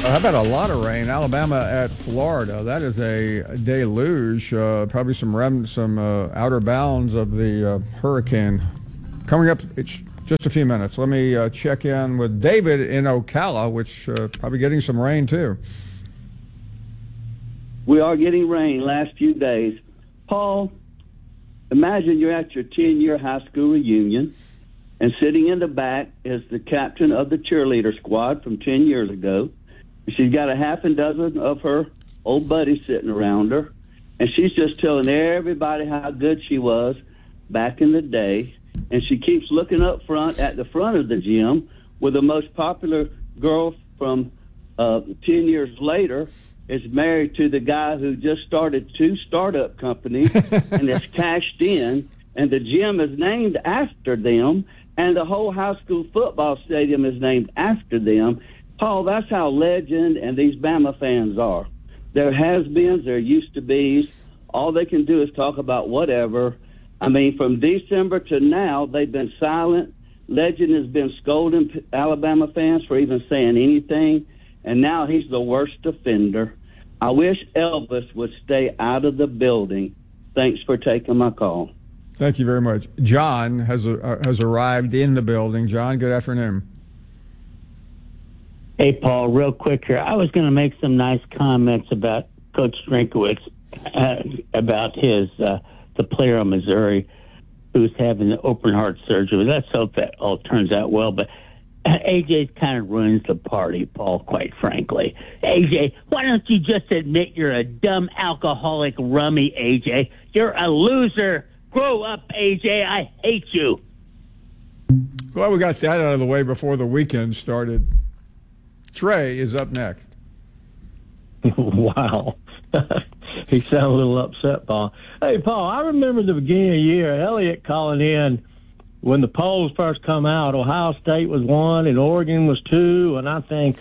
How about a lot of rain? Alabama at Florida. That is a deluge. Probably some remnants, some outer bounds of the hurricane. Coming up, it's just a few minutes. Let me check in with David in Ocala, which probably getting some rain too. We are getting rain last few days. Paul, imagine you're at your 10-year high school reunion, and sitting in the back is the captain of the cheerleader squad from 10 years ago. She's got a half a dozen of her old buddies sitting around her, and she's just telling everybody how good she was back in the day. And she keeps looking up front at the front of the gym where the most popular girl from 10 years later is married to the guy who just started 2 startup companies and has cashed in, and the gym is named after them, and the whole high school football stadium is named after them. Paul, that's how legend and these Bama fans are. There has-beens, there used-to-be's. All they can do is talk about whatever. I mean, from December to now, they've been silent. Legend has been scolding Alabama fans for even saying anything, and now he's the worst offender. I wish Elvis would stay out of the building. Thanks for taking my call. Thank you very much. John has arrived in the building. John, good afternoon. Hey, Paul, real quick here. I was going to make some nice comments about Coach Drinkowitz, about his the player of Missouri who's having the open heart surgery. Let's hope that all turns out well. But AJ kind of ruins the party, Paul, quite frankly. AJ, why don't you just admit you're a dumb alcoholic rummy, AJ? You're a loser. Grow up, AJ. I hate you. Well, we got that out of the way before the weekend started. Trey is up next. Wow. He sounded a little upset, Paul. Hey, Paul, I remember the beginning of the year, Elliott calling in when the polls first come out. Ohio State was 1 and Oregon was 2, and I think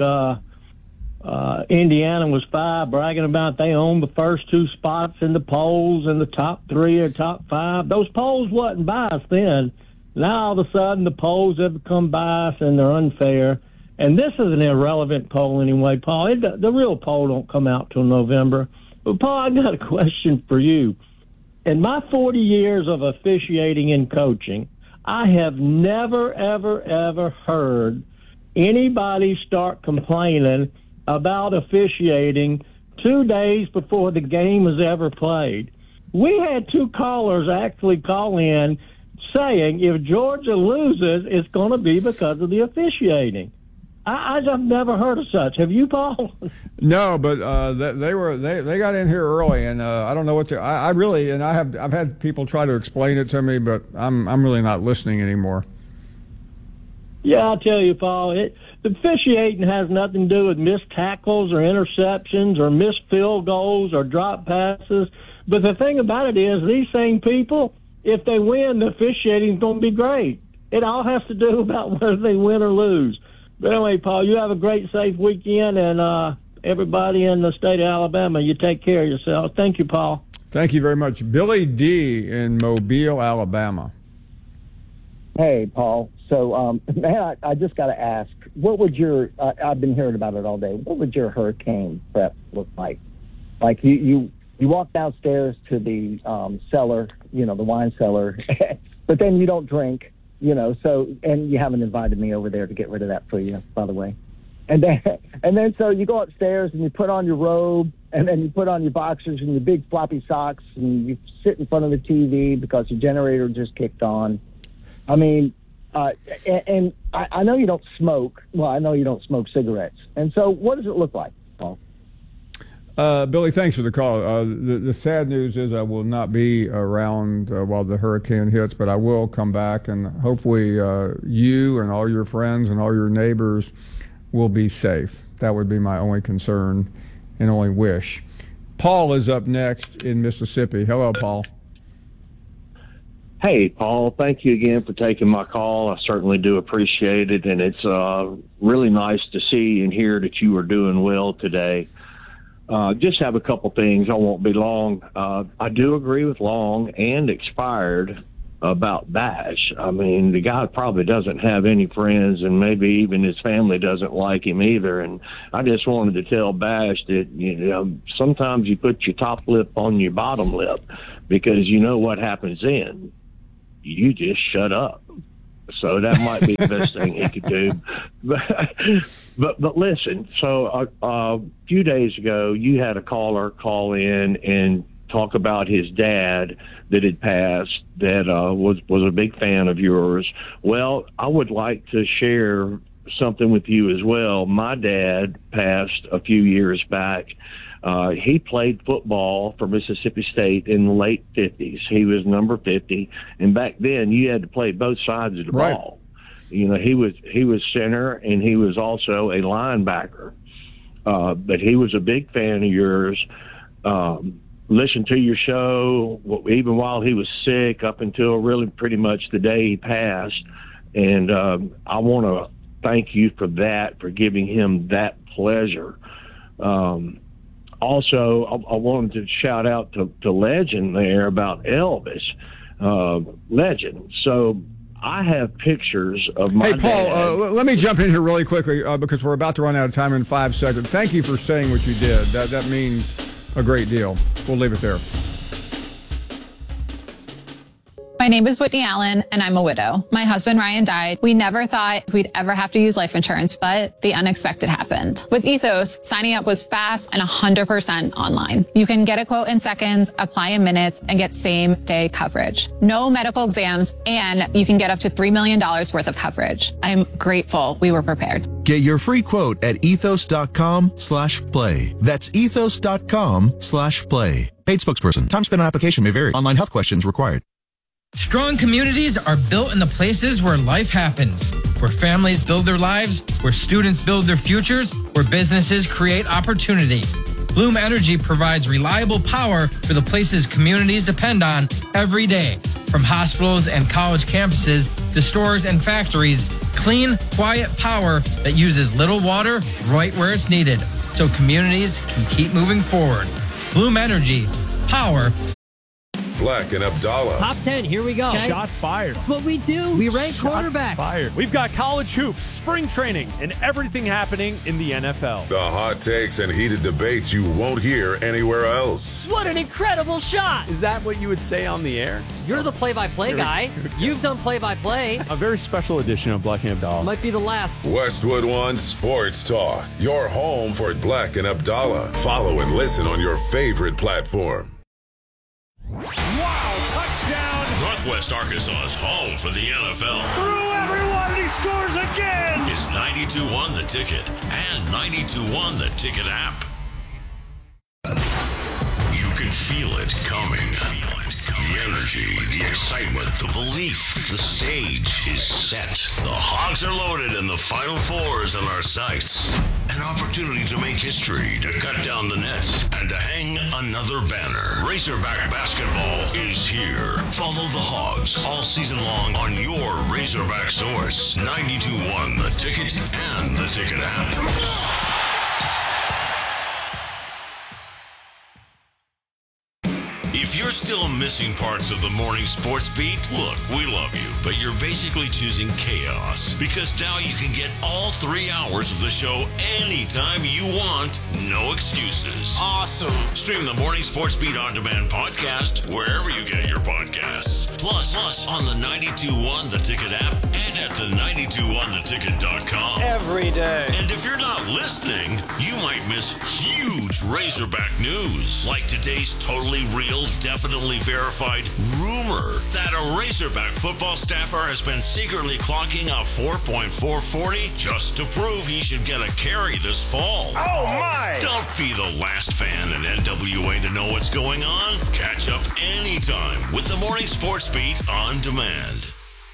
Indiana was 5, bragging about they owned the first 2 spots in the polls and the top 3 or top 5. Those polls wasn't biased then. Now, all of a sudden, the polls have become biased and they're unfair. And this is an irrelevant poll anyway, Paul. The real poll don't come out till November. But, Paul, I got a question for you. In my 40 years of officiating and coaching, I have never, ever, ever heard anybody start complaining about officiating 2 days before the game was ever played. We had 2 callers actually call in saying if Georgia loses, it's going to be because of the officiating. I've never heard of such. Have you, Paul? No, but they got in here early, and I don't know what to. I've had people try to explain it to me, but I'm really not listening anymore. Yeah, I'll tell you, Paul. The officiating has nothing to do with missed tackles or interceptions or missed field goals or drop passes. But the thing about it is, these same people, if they win, the officiating is going to be great. It all has to do about whether they win or lose. But anyway, Paul, you have a great, safe weekend, and everybody in the state of Alabama, you take care of yourself. Thank you, Paul. Thank you very much. Billy D. in Mobile, Alabama. Hey, Paul. So, man, I just got to ask, what would your I've been hearing about it all day. What would your hurricane prep look like? Like you walk downstairs to the cellar, the wine cellar, but then you don't drink. And you haven't invited me over there to get rid of that for you, by the way. And then so you go upstairs and you put on your robe, and then you put on your boxers and your big floppy socks, and you sit in front of the TV because your generator just kicked on. I mean, and I know you don't smoke. Well, I know you don't smoke cigarettes. And so what does it look like, Paul? Billy, thanks for the call. The sad news is I will not be around while the hurricane hits, but I will come back, and hopefully you and all your friends and all your neighbors will be safe. That would be my only concern and only wish. Paul is up next in Mississippi. Hello, Paul. Hey, Paul, thank you again for taking my call. I certainly do appreciate it, and it's really nice to see and hear that you are doing well today. Just have a couple things. I won't be long. I do agree with Long and Expired about Bash. I mean, the guy probably doesn't have any friends, and maybe even his family doesn't like him either. And I just wanted to tell Bash that, you know, sometimes you put your top lip on your bottom lip, because you know what happens then. You just shut up. So that might be the best thing he could do. But listen, so a few days ago, you had a caller call in and talk about his dad that had passed, that was a big fan of yours. Well, I would like to share something with you as well. My dad passed a few years back. He played football for Mississippi State in the late 50s. He was number 50, and back then you had to play both sides of the ball. You know, he was center, and he was also a linebacker. But he was a big fan of yours. Listened to your show even while he was sick, up until really pretty much the day he passed. And I want to thank you for that, for giving him that pleasure. Also, I wanted to shout out to Legend there about Elvis. Legend. So I have pictures of my dad. Hey, Paul, let me jump in here really quickly because we're about to run out of time in 5 seconds. Thank you for saying what you did. That means a great deal. We'll leave it there. My name is Whitney Allen, and I'm a widow. My husband, Ryan, died. We never thought we'd ever have to use life insurance, but the unexpected happened. With Ethos, signing up was fast and 100% online. You can get a quote in seconds, apply in minutes, and get same-day coverage. No medical exams, and you can get up to $3 million worth of coverage. I'm grateful we were prepared. Get your free quote at ethos.com/play. That's ethos.com/play. Paid spokesperson. Time spent on application may vary. Online health questions required. Strong communities are built in the places where life happens, where families build their lives, where students build their futures, where businesses create opportunity. Bloom Energy provides reliable power for the places communities depend on every day. From hospitals and college campuses to stores and factories, clean, quiet power that uses little water right where it's needed, so communities can keep moving forward. Bloom Energy, power. Black and Abdallah. Top 10, here we go. Okay. Shots fired. That's what we do. We rank quarterbacks. Fired. We've got college hoops, spring training, and everything happening in the NFL. The hot takes and heated debates you won't hear anywhere else. What an incredible shot. Is that what you would say on the air? You're the play-by-play guy. You've done play-by-play. A very special edition of Black and Abdallah. Might be the last. Westwood One Sports Talk. Your home for Black and Abdallah. Follow and listen on your favorite platform. Wow, touchdown! Northwest Arkansas's home for the NFL. Through everyone, and he scores again! Is 92.1 The Ticket and 92.1 The Ticket app. You can feel it coming. The energy, the excitement, the belief. The stage is set. The Hogs are loaded and the Final Fours in our sights. An opportunity to make history, to cut down the nets, and to hang another banner. Razorback basketball is here. Follow the Hogs all season long on your Razorback source. 92.1 The Ticket and the Ticket app. If you're still missing parts of the morning sports beat, look, we love you, but you're basically choosing chaos, because now you can get all 3 hours of the show anytime you want, no excuses. Awesome. Stream the Morning Sports Beat On Demand podcast wherever you get your podcasts. Plus on the 92.1 The Ticket app and at the 92.1theticket.com. Every day. And if you're not listening, you might miss huge Razorback news, like today's totally real, definitely verified rumor that a Razorback football staffer has been secretly clocking a 4.440 just to prove he should get a carry this fall. Oh my! Don't be the last fan in NWA to know what's going on. Catch up anytime with the Morning Sports Beat On Demand.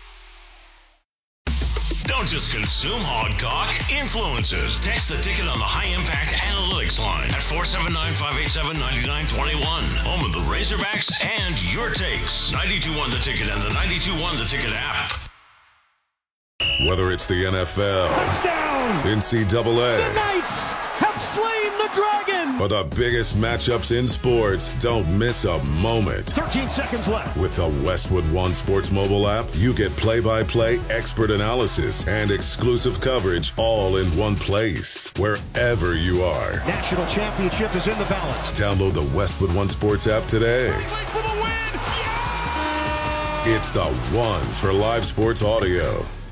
Don't just consume Hogcock, influence it. Text the ticket on the High Impact Analytics line at 479-587-9921. Home of the Razorbacks and your takes. 92.1 The Ticket and the 92.1 The Ticket app. Whether it's the NFL, touchdown, NCAA, the Knights, have slain the dragon. For the biggest matchups in sports, don't miss a moment. 13 seconds left. With the Westwood One Sports mobile app, you get play-by-play expert analysis and exclusive coverage all in one place, wherever you are. National championship is in the balance. Download the Westwood One Sports app today. For the win. It's the one for live sports audio.